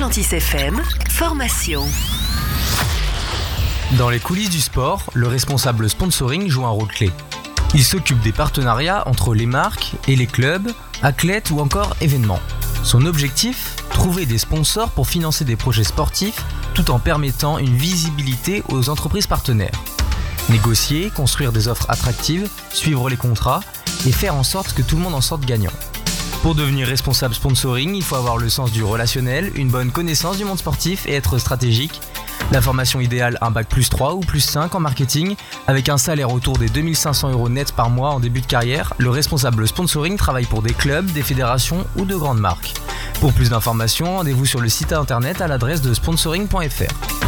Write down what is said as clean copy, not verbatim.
Atlantis FM, formation. Dans les coulisses du sport, le responsable sponsoring joue un rôle clé. Il s'occupe des partenariats entre les marques et les clubs, athlètes ou encore événements. Son objectif ? Trouver des sponsors pour financer des projets sportifs tout en permettant une visibilité aux entreprises partenaires. Négocier, construire des offres attractives, suivre les contrats et faire en sorte que tout le monde en sorte gagnant. Pour devenir responsable sponsoring, il faut avoir le sens du relationnel, une bonne connaissance du monde sportif et être stratégique. La formation idéale, un bac +3 ou +5 en marketing, avec un salaire autour des 2500 € net par mois en début de carrière. Le responsable sponsoring travaille pour des clubs, des fédérations ou de grandes marques. Pour plus d'informations, rendez-vous sur le site internet à l'adresse de sponsoring.fr.